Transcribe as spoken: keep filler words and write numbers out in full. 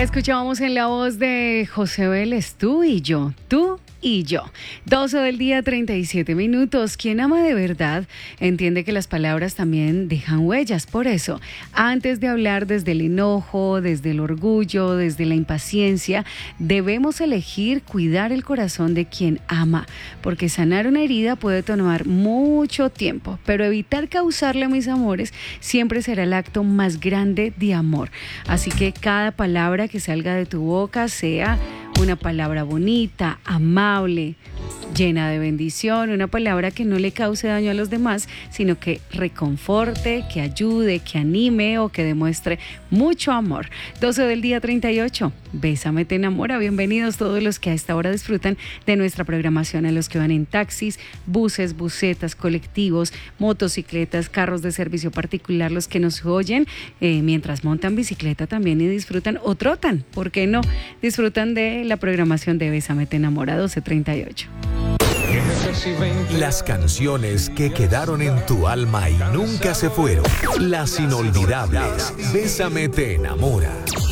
Escuchábamos en la voz de José Vélez, tú y yo, tú y yo. doce del día, treinta y siete minutos. Quien ama de verdad entiende que las palabras también dejan huellas. Por eso, antes de hablar desde el enojo, desde el orgullo, desde la impaciencia, debemos elegir cuidar el corazón de quien ama, porque sanar una herida puede tomar mucho tiempo, pero evitar causarle, mis amores, siempre será el acto más grande de amor. Así que cada palabra que salga de tu boca sea una palabra bonita, amable, llena de bendición, una palabra que no le cause daño a los demás, sino que reconforte, que ayude, que anime o que demuestre mucho amor. doce del día, treinta y ocho. Bésame, te enamora. Bienvenidos todos los que a esta hora disfrutan de nuestra programación, a los que van en taxis, buses, busetas, colectivos, motocicletas, carros de servicio particular, los que nos oyen eh, mientras montan bicicleta también y disfrutan o trotan, ¿por qué no? Disfrutan de la programación de Bésame, te enamora, doce treinta y ocho. Las canciones que quedaron en tu alma y nunca se fueron. Las inolvidables. Bésame, te enamora.